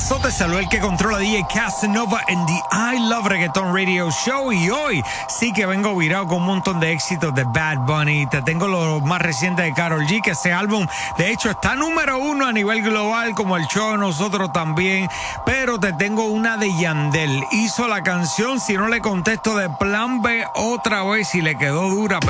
pasó? Te saludó el que controla DJ Casanova en The I Love Reggaeton Radio Show. Y hoy sí que vengo virado con un montón de éxitos de Bad Bunny. Te tengo lo más reciente de Karol G, que ese álbum de hecho está número 1 a nivel global, como el show de nosotros también. Pero te tengo una de Yandel. Hizo la canción Si no le contesto de Plan B otra vez y le quedó dura.